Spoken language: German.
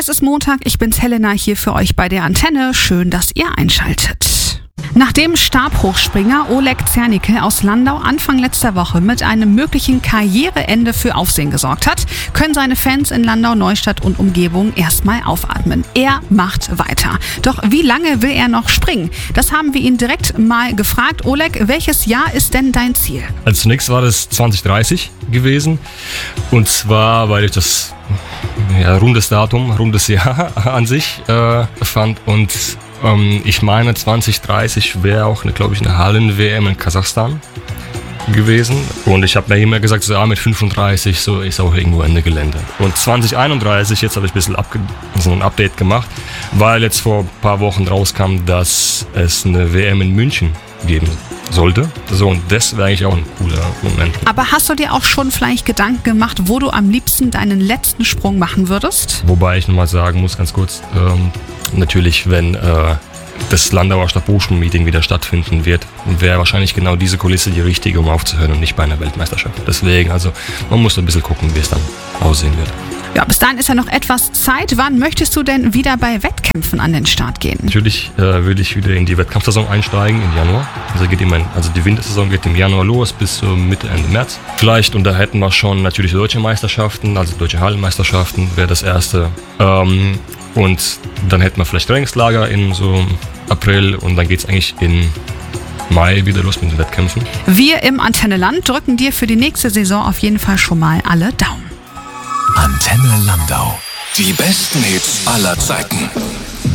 Es ist Montag, ich bin's Helena hier für euch bei der Antenne. Schön, dass ihr einschaltet. Nachdem Stabhochspringer Oleg Zernike aus Landau Anfang letzter Woche mit einem möglichen Karriereende für Aufsehen gesorgt hat, können seine Fans in Landau, Neustadt und Umgebung erstmal aufatmen. Er macht weiter. Doch wie lange will er noch springen? Das haben wir ihn direkt mal gefragt. Oleg, welches Jahr ist denn dein Ziel? Also zunächst war das 2030 gewesen. Und zwar, weil ich das rundes Datum, rundes Jahr an sich fand. Und ich meine, 2030 wäre auch, glaube ich, eine Hallen-WM in Kasachstan gewesen. Und ich habe mir immer gesagt, so, mit 35 so ist auch irgendwo Ende Gelände. Und 2031, jetzt habe ich ein bisschen so ein Update gemacht, weil jetzt vor ein paar Wochen rauskam, dass es eine WM in München geben sollte. So, und das wäre eigentlich auch ein cooler Moment. Aber hast du dir auch schon vielleicht Gedanken gemacht, wo du am liebsten deinen letzten Sprung machen würdest? Wobei ich nochmal sagen muss, ganz kurz, natürlich, wenn das Landauer Stabhochsprung-Meeting wieder stattfinden wird, wäre wahrscheinlich genau diese Kulisse die richtige, um aufzuhören und nicht bei einer Weltmeisterschaft. Deswegen, also man muss ein bisschen gucken, wie es dann aussehen wird. Ja, bis dahin ist ja noch etwas Zeit. Wann möchtest du denn wieder bei Wettkämpfen an den Start gehen? Natürlich würde ich wieder in die Wettkampfsaison einsteigen im Januar. Also die Wintersaison geht im Januar los bis Mitte, Ende März. Vielleicht, und da hätten wir schon natürlich deutsche Meisterschaften, also deutsche Hallenmeisterschaften wäre das erste. Und dann hätten wir vielleicht Trainingslager in so April und dann geht es eigentlich in Mai wieder los mit den Wettkämpfen. Wir im Antenne Land drücken dir für die nächste Saison auf jeden Fall schon mal alle Daumen. Antenne Landau. Die besten Hits aller Zeiten.